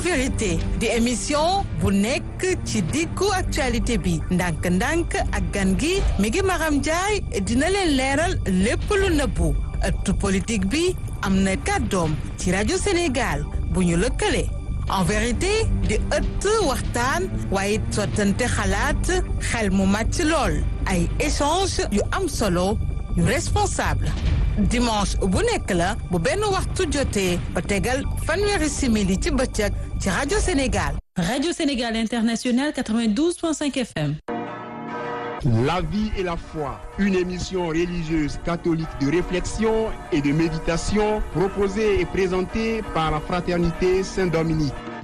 vérité di émission bu nekk ci diggu actualité bi ndànk-ndànk ak gan gi mi ngi Maram Ndiaye dina leen leeral lépp lu nëbbu ëttu politique bi am na kàddoom ci rajo Sénégal bu ñu lëkkale en vérité di ëtt waxtaan waaye sottante xalaat xel mu màcc lool ay échange yu am solo yu responsable dimanche bu nekk la bu benn waxtu jotee ba tegal fanweeri simili ci bëccëg ci rajo Sénégal. Radio Sénégal International 92.5 FM. La vie et la foi, une émission religieuse catholique de réflexion et de méditation proposée et présentée par la Fraternité Saint-Dominique.